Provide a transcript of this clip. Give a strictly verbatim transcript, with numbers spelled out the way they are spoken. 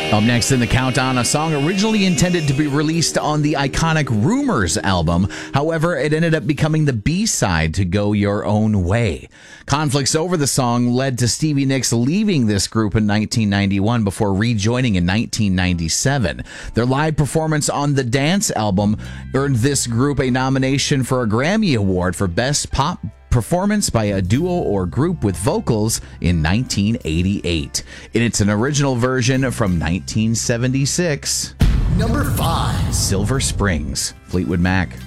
Up next in the countdown, a song originally intended to be released on the iconic Rumors album. However, it ended up becoming the B-side to Go Your Own Way. Conflicts over the song led to Stevie Nicks leaving this group in nineteen ninety-one before rejoining in nineteen ninety-seven. Their live performance on the Dance album earned this group a nomination for a Grammy Award for Best Pop Performance by a Duo or Group with Vocals in nineteen eighty-eight. And it's an original version from nineteen seventy-six. Number five. Silver Springs, Fleetwood Mac.